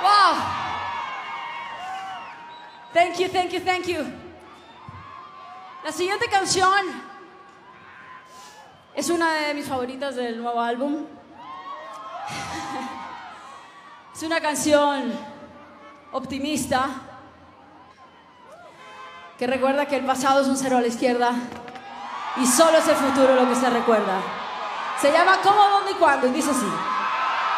Wow. Thank you, thank you, thank you. La siguiente canción es una de mis favoritas del nuevo álbum. Es una canción optimista que recuerda que el pasado es un cero a la izquierda y solo es el futuro lo que se recuerda. Se llama ¿Cómo, dónde y cuándo? Y dice así.